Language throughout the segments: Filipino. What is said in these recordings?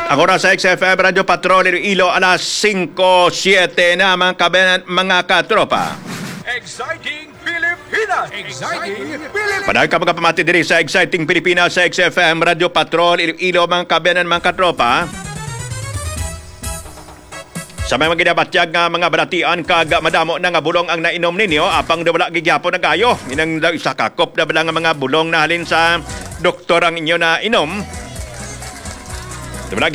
Ang oras sa XFM Radio Patrol Iloilo, alas 5:07 na mga katropa. Exciting Pilipinas! Exciting Pilipinas! Padahal ka mga pamati diri sa Exciting Pilipinas sa XFM Radio Patrol Iloilo, mga kabayan mga katropa. Sa may mga ginabatyag nga mga balatian kag madamo na nga bulong ang nainom ninyo apang wala gigyapon na gayo. Inang isa ka kop na bala nga mga bulong na halin sa doktor ang inyo na inom. Wala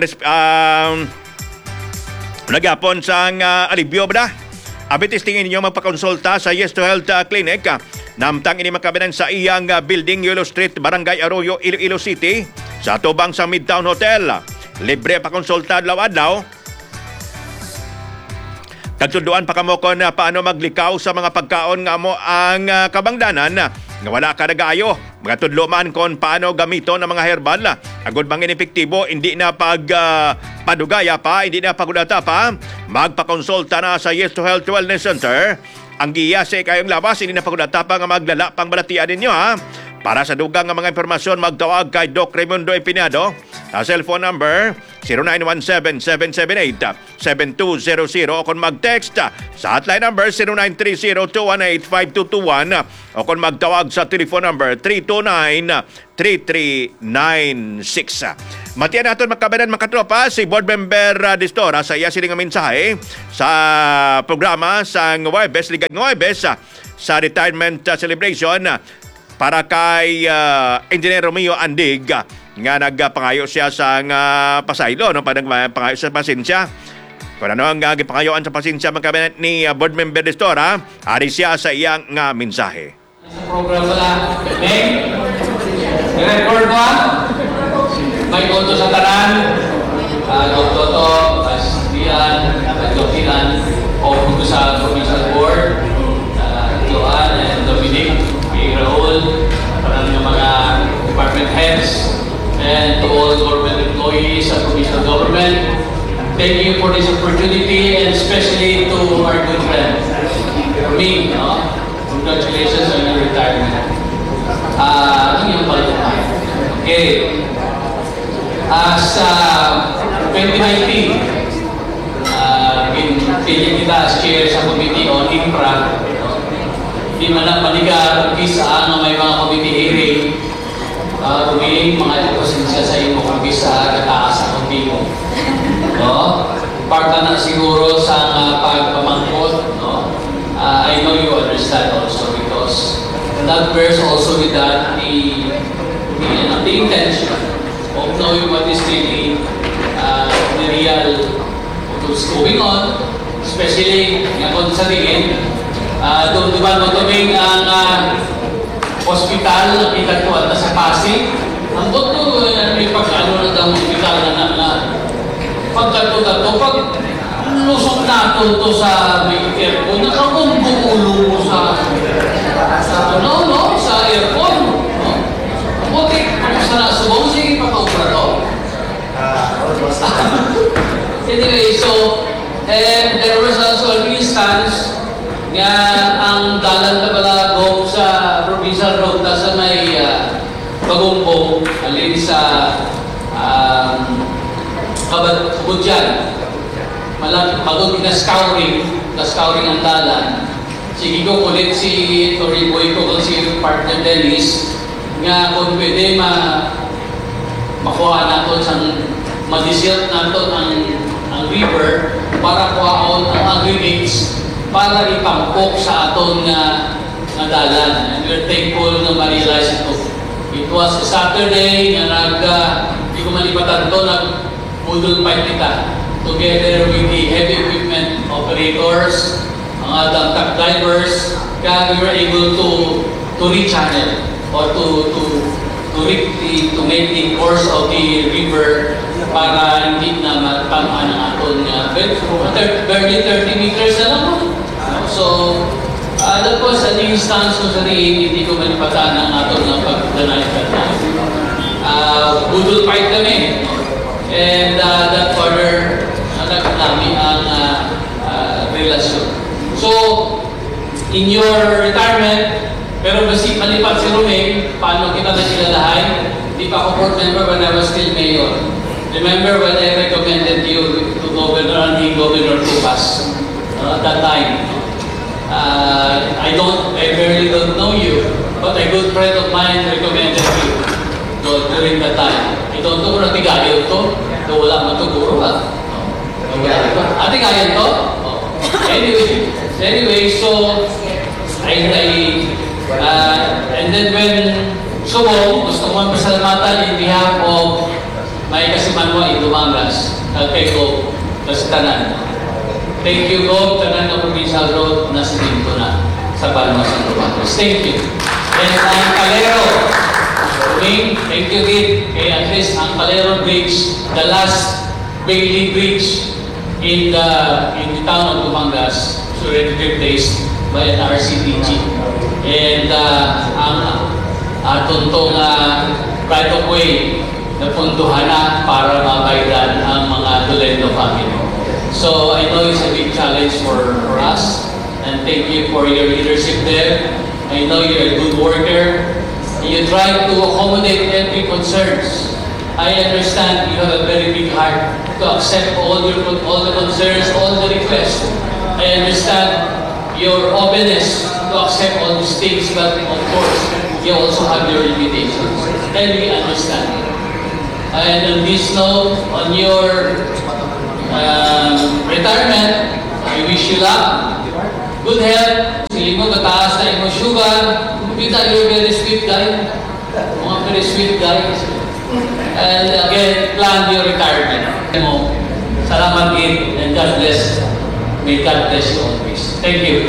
gyapon sang alibyo ba? Abitis tingin ninyo magpakonsulta sa Yes to Health Clinic. Namtang ini makabinan sa iyang building Yellow Street, Barangay Arroyo, Iloilo City. Sa tubang sa Midtown Hotel. Libre pa konsulta adlaw-adlaw. Kagsunduan pa kamo kon paano maglikaw sa mga pagkaon nga mo ang kabangdanan nga wala ka nagaayo. Mga tudlo man kon paano gamiton ang mga herbal. Agud bang inepektibo, hindi na padugaya pa, hindi na pagudata pa. Magpakonsulta na sa Yes to Health Wellness Center. Ang giya sa kayong labas, hindi na pagudata pa nga maglala pang balatian ninyo ha. Para sa dugang nga mga impormasyon, magtawag kay Doc Raimundo Epinado sa cellphone number 0917-778-7200 o kung mag-text sa hotline number 0930-218-5221 o kung magtawag sa telephone number 329-3396. Matiyan natin magkabanan mga katropa si Board Member Distora sa iya siling mensahe sa programa sa Huwebes, Liga Huwebes sa retirement celebration para kay Engineer Romeo Andig nga nagpangayo siya sa pasaylo, no? Pangayo sa pasensya. Kung ano ang gipangayoan sa pasensya magkabinet ni Board Member Distora, ari siya sa iyang mensahe. Sa program pala, i-record mo may konto sa tanan, Toto, Dian, Dokinan, o punto sa provincial board, Joan and Dominic, Raul, parang yung mga department heads, and to all government employees and provincial government. Thank you for this opportunity, and especially to our good friend, Ming, no? Congratulations on your retirement. Ano yung pala? Okay. Sa 2019, pinili kita as chair sa Committee on Infra. Di man na manigar, kisa nga may mga committee hearing, tumiling mga pasensya sa imo kung bisa kataas sa kontigo. No? Part na siguro sa pagpamangkot. No? I know you understand also because that bears also with that the intention of knowing what is really the real what's going on, especially kung sa tingin doon diba matuming ang hospital itagpuan na sa Pasig. Ang buto may pag-ano na daw hospital na pagkatuto pag lusok nato to sa aircon, nakakumbong ulo mo sa aircon. Buti, sa nasubong, sige pagkauparo. Anyway, so, and there was also an instance nga ang dalan na balagong sa provincial road na sa may Bagumpong, alin sa Kabudyan. Pagod na scouring ang dalan. Sige ko ulit si Toriboy ko kung si partner Dennis nga kung pwede makuha nato ma-desilt nato ang river para kuhaon ang aggregates para ipampok sa aton nga dalan. And we're thankful na ma-realize ito. It was a Saturday nga di ko malipatan to, nag-model fight kita together with the heavy equipment operators, mga truck drivers, kaya we were able to rechannel or to make the course of the river para hindi na magtamaan ang aton barely 30 meters na lang. So, that was an instance kung saan hindi ko malipatan ang aton ng pagdanay. Budol fight kami. And that further namin ang relasyon. So, in your retirement, pero basi malipat si Romeng, paano kita na kilalahay? Hindi pa ako board member when I was still mayor. remember when I recommended you to Governor Tupas at that time. I barely don't know you, but a good friend of mine recommended you during that time. I don't know kung natigayon to, wala man to guro ba? Natigayon to? Anyway, so, and then when Subo, gusto ko pasalamatan in behalf of may kasimanwa in Dumangas, kay Gob, Tanan. Thank you, Gob, Tanan na Provincial Road, nasa dito na sa Palmas ng Dumangas. Thank you. And ang Calero, thank you din, kay at least ang Calero Bridge, the last Bailey Bridge in the town of Dumangas, was already replaced by an RCTG. And ang atontong right of way na puntuhan na para mabaydan ang mga Dolendo family. So I know it's a big challenge for us, and thank you for your leadership there. I know you're a good worker. You try to accommodate every concerns. I understand you have a very big heart to accept all the concerns, all the requests. I understand your openness to accept all these things, but of course, you also have your limitations. And we understand. And on this note, on your retirement, I wish you luck, good health, feeling mo mataas na yung sugar, kita you're a very sweet guy, mga very sweet guy. And again, plan your retirement. Salamat din, and God bless. May God bless you always. Thank you.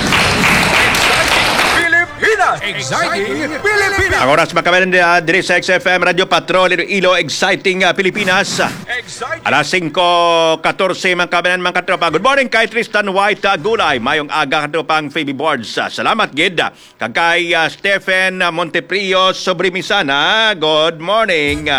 Exciting Pilipinas! Ang oras makamelan diri sa XFM Radio Patrol Iloilo Exciting Pilipinas. Exciting! Alas 5:14 makamelan mga katropa. Good morning kay Tristan White Gulay. Mayong aga katropang Phoebe Boards. Salamat gid. Kag kay Stephen Monteprio Sobrimisana. Good morning.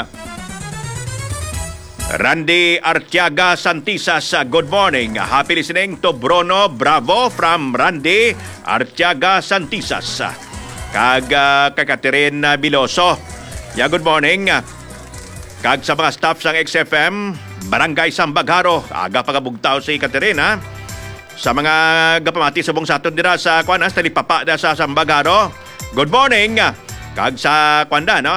Randy Artiaga Santisas, good morning. Happy listening to Bruno Bravo from Randy Artiaga Santisas. Kag kay Catherine Biloso. Good morning. Kag sa mga staff sang XFM, Barangay Sambagharo, aga pagabugtaw si Catherine. Sa mga gapamati sa buong saton dira sa Kuanas, talipapa da sa Sambagharo. Good morning. Kag sa Kuanda, no?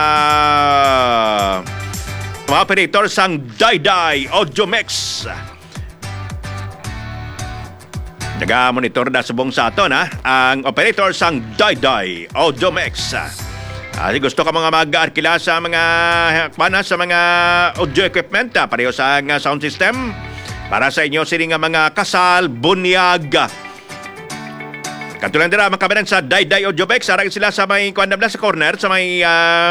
Mga operator sang Dayday Audiomex. Naga-monitor na sa buong saton, ang operator sang Dayday Audiomex. Gusto ka mga mag-arkila sa mga sa mga audio equipment, pareho sa sound system, para sa inyo sini nga mga kasal, bunyag. Katulang dira makabanan sa Dayday Audiomex, arang sila sa may kuandam na sa corner, sa may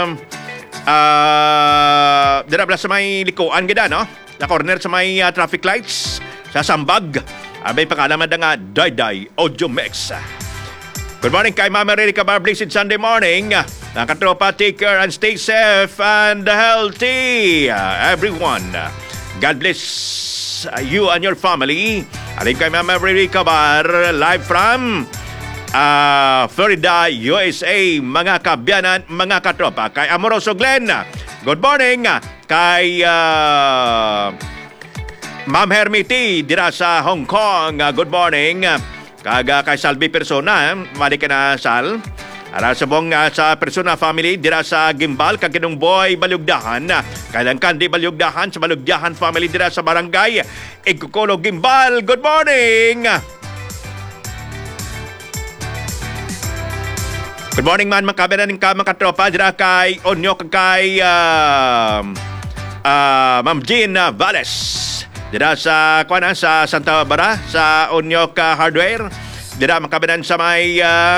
dira sa may likuan gida, no? Na corner sa may traffic lights sa Sambag. Abay pangalaman na nga Dayday Audiomex. Good morning kay Mama Rica Bar. Blessed Sunday morning. Nakatropa, take care and stay safe and healthy, everyone. God bless you and your family. Alin kay Mama Rica Bar, live from Florida, USA, mga kabyanan, mga katropa. Kay Amoroso Glenn, good morning. Kay Ma'am Hermity, dira sa Hong Kong, good morning. Kay Salvi Persona, mali ka na, Sal. Ara sa buong sa Persona family, dira sa Gimbal, kag Boy Balugdahan. Kailang Kandi Balugdahan, sa Balugdahan family, dira sa Barangay Igkukulo, Gimbal, good morning. Good morning man, makabinan ng mga katropa, dira kay Onyo, kay Ma'am Jean Valles. Dira sa sa Santa Barbara, sa Onyok Hardware. Dira makabinan sa may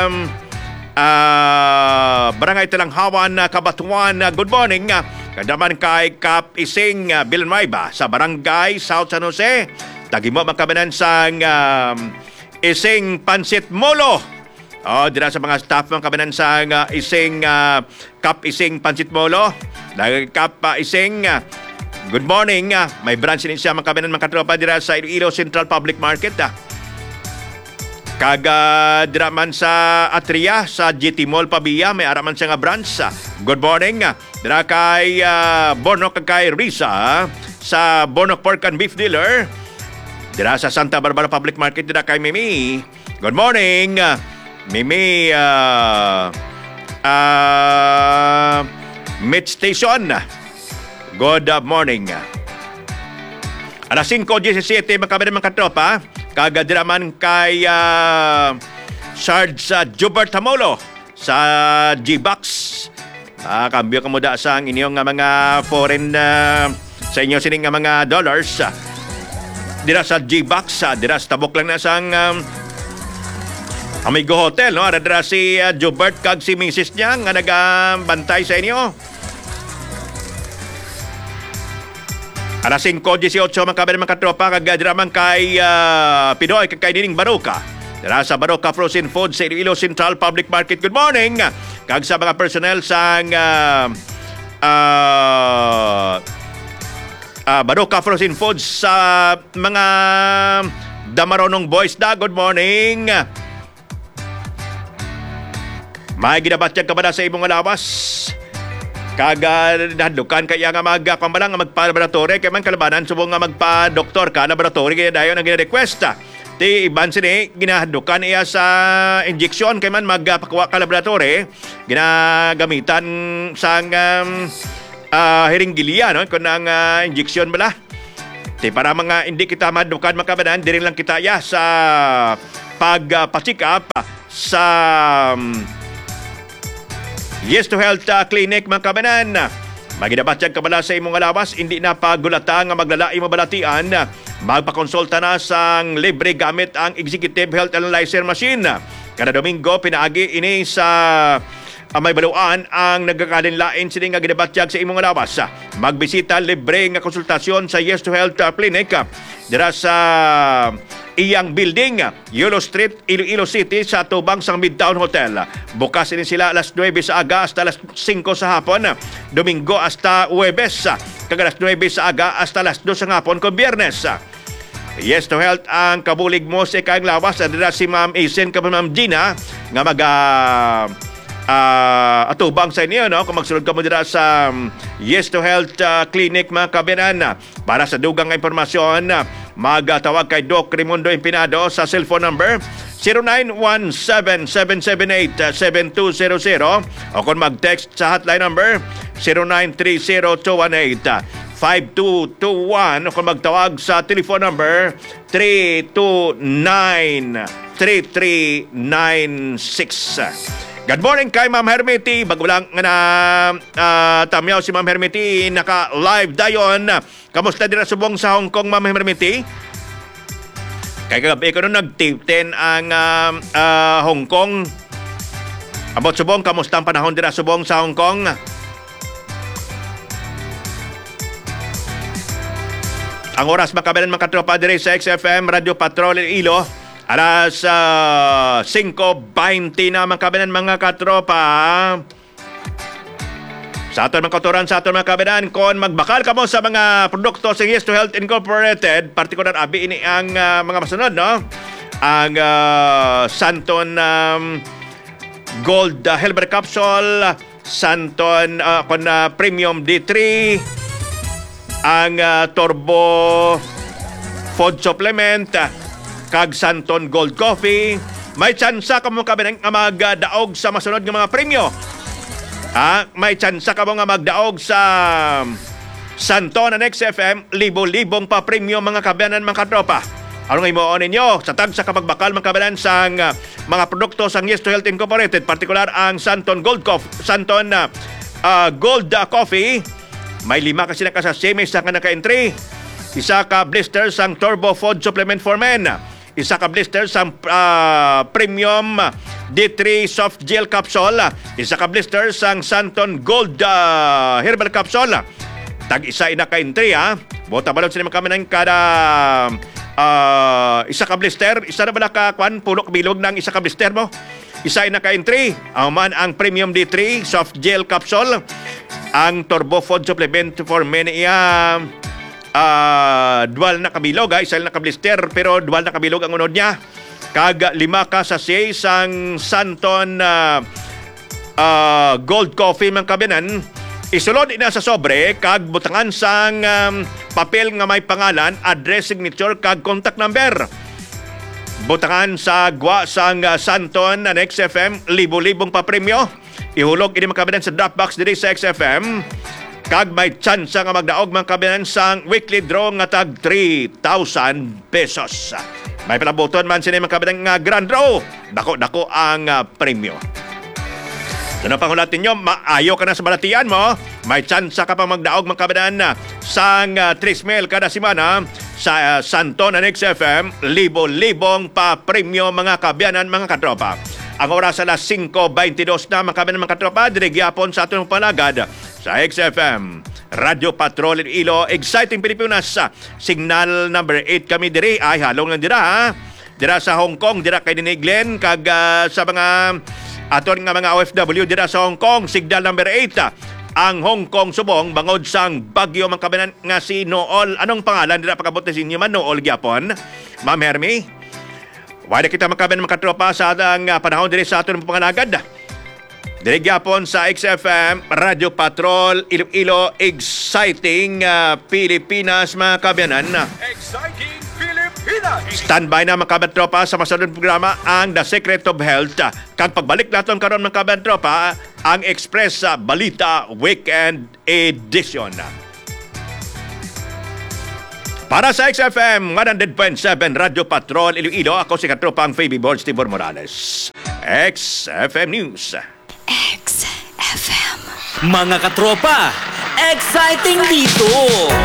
Barangay Talanghawan, Kabatuan. Good morning. Kadaman kay Kap Ising Bilmayba sa Barangay South San Jose. Tagimo makabinan sa Ising Pansit Molo. Dira sa mga staff makabinan sa Ising Kap Ising Pansit Molo. Kap Ising good morning. May branch din siya makabinan mga katropa dira sa Iloilo Central Public Market. Kaga dira man sa Atria, sa GT Mall Pabia, may araman siya nga branch. Good morning. Dira kay Bonok kay Risa sa Bonok Pork and Beef Dealer. Dira sa Santa Barbara Public Market. Dira kay Mimi. Good morning. Mimi Mid Station. Good morning. Alas 5:17 mga katropa. Kagadiraman kay Sarge Jubert Hamolo sa G-Box. Kambyo ka mo da sa inyong mga foreign sa inyo sining mga dollars. Dira sa G-Box, dira sa tabok lang na sang Amigo Hotel, no? Dira si Jubert kag si Mrs. niya nga nagabantay sa inyo. Alas 5:18 mga katropa, kagdraman kay Pinoy kay Nining Baroka. Dira sa Baroka Frozen Food sa Iloilo Central Public Market. Good morning. Kag sa mga personnel sang Baroka Frozen Foods sa mga Damaronong Boys da. Good morning. May ginabatyag ka ba na sa imong alawas? Kagadadukan kaya nga magpambalang nga magpa-laboratory kaya man kalabanan subong nga magpa-doktor ka laboratory kaya dayon ang gina-request ti iban sini ginahadukan iya sa injection kaya man magpakuha ka laboratory ginagamitan sang hiringgilya no kun ang injection bala ti para mga hindi kita madukan makabanan diri lang kita ya sa pag-check up sa Yes to Health Clinic mga kabanan. Maginabatyag ka bala sa imong alawas, hindi na pagulata nga maglalai mabalatian. Magpakonsulta na sang libre gamit ang Executive Health Analyzer Machine. Kada Domingo, pinaagi ini sa may baluan ang nagkakalinlain sini nga ginabatyag sa imong alawas. Magbisita libre nga konsultasyon sa Yes to Health Clinic. Dira sa iyang building, Yulo Street, Iloilo City sa tubang sang Midtown Hotel. Bukas ini sila alas 9 sa aga hasta alas 5 sa hapon. Domingo hasta Huwebes. Kag alas 9 sa aga hasta alas 2 sa hapon kung Biyernes. Yes to Health ang kabulig mo sa ikang lawas. Adira si Ma'am Aisen kag Ma'am Gina nga atubang sa inyo no kung magsulod ka mo dira sa Yes to Health Clinic mga kabinan. Para sa dugang impormasyon magtawag kay Doc Raimundo Empinado sa cellphone number 0917-778-7200 o kung mag-text sa hotline number 0930-218-5221 o kung magtawag sa telephone number 329-3396. Good morning kay Ma'am Hermity. Bago lang nga na tamyaw si Ma'am Hermity, naka-live dayon. Kamusta din na subong sa Hong Kong, Ma'am Hermity? Kaya kagabi ko nung nag-10 ang Hong Kong. About subong, kamusta ang panahon din na subong sa Hong Kong? Ang oras makabalan mga katropa dire sa XFM Radio Patrol Iloilo. Alas 5:20 na mga kabanan mga katropa. Sa aton mga kauturan, sa aton mga kabanan, kung magbakal ka mo sa mga produkto sa Yes to Health Incorporated, partikular abi ini ang mga masunod, no? Ang Santon Gold Helber Capsule, Santon Premium D3, ang Turbo Food Supplement, kag Santon Gold Coffee. May tsansa ka mo kabilang magdaog sa masunod ng mga premyo. May tsansa ka mo nga magdaog sa Santon and XFM, libo-libong pa premyo mga kabiyanan mga katropa. Ano nga imoon ninyo? Sa tag sa kapagbakal mga kabiyanan sa mga produkto sa Yes to Health Incorporated, partikular ang Santon Gold Coffee, Santon Gold Coffee. May 5 kasi nakasasya, may isa ka naka-entry. Isa ka blister sang Turbo Food Supplement for Men. Isa ka blister sang Premium D3 Soft Gel Capsule. Isa ka blister sang Santon Gold Herbal Capsule. Tag-isa inaka-entry ha. Bota balon sila kami ng kada isa ka blister. Isa na bala ka pulok bilog ng isa ka blister mo. Isa inaka-entry. Man ang Premium D3 Soft Gel Capsule. Ang Turbo Food Supplement for Men dual na kabilog, isa na kablister pero dual na kabilog ang unod niya. Kag 5 ka sa 6 ang Santon gold coffee man kabinan, isulod ina sa sobre kag butangan sang papel nga may pangalan, address, signature kag contact number. Butangan sa gwa sang Santon na XFM, libo-libong pa premyo. Ihulog ini makabinan sa Dropbox diri sa XFM. Kag may tsansa nga magdaog man kabinan sang weekly draw nga tag 3,000 pesos. May palabuton man sini man kabinan nga grand draw. Dako-dako ang premyo. Ano pang hulatin nyo, maayo ka na sa balatian mo, may tsansa ka pa magdaog man kabinan sang 3 mil kada semana sa Santon and XFM, libo-libong pa premyo mga kabiyanan, mga katropa. Ang oras alas 5:22 na mga kabiyanan, mga katropa, dirigyapon sa atong palagad sa XFM Radio Patrol Iloilo, Exciting Pilipinas. Signal number 8 kami diri, ay halong lang dira, dira sa Hong Kong, dira kay Diniglen, kag sa mga aton nga mga OFW dira sa Hong Kong, signal number 8. Ang Hong Kong subong bangod sang bagyo man kabinan nga si Nool. Anong pangalan dira pagabot sa inyo man? Nool gyapon, Ma'am Hermie. Wala kita makabinan makatropa sa ang panahon diri sa aton pangalagad. Diri gyapon sa XFM Radio Patrol Iloilo, Exciting Pilipinas mga kabiyanan. Exciting Pilipinas! Standby na mga kabantropa sa masunod programa ang The Secret of Health. Kag pagbalik naton karon mga kabantropa, ang Express Balita Weekend Edition. Para sa XFM 100.7 Radio Patrol Iloilo, ako si katropang Fabi Boards Tibor Morales. XFM News. XFM. Mga katropa, exciting dito!